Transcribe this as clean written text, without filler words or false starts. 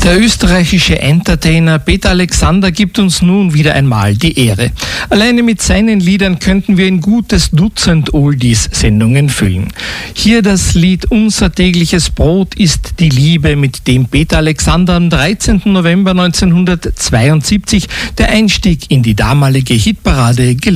Der österreichische Entertainer Peter Alexander gibt uns nun wieder einmal die Ehre. Alleine mit seinen Liedern könnten wir ein gutes Dutzend Oldies-Sendungen füllen. Hier das Lied Unser tägliches Brot ist die Liebe, mit dem Peter Alexander am 13. November 1972 der Einstieg in die damalige Hitparade gelang.